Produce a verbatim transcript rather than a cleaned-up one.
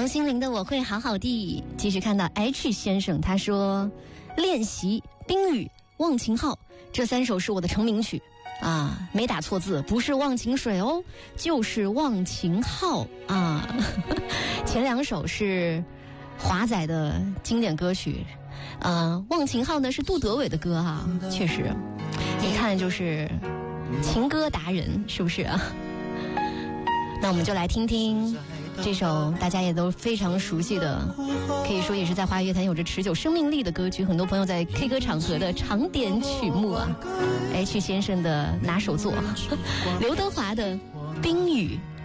王心凌的我会好好地。继续看到 H 先生，他说练习冰雨忘情号这三首是我的成名曲啊，没打错字，不是忘情水哦，就是忘情号啊。前两首是华仔的经典歌曲，呃，忘情号呢是杜德伟的歌哈、啊，确实，一看就是情歌达人，是不是啊？那我们就来听听这首大家也都非常熟悉的，可以说也是在华语乐坛有着持久生命力的歌曲，很多朋友在 K 歌场合的常点曲目啊。H 先生的拿手作，刘德华的《冰雨》。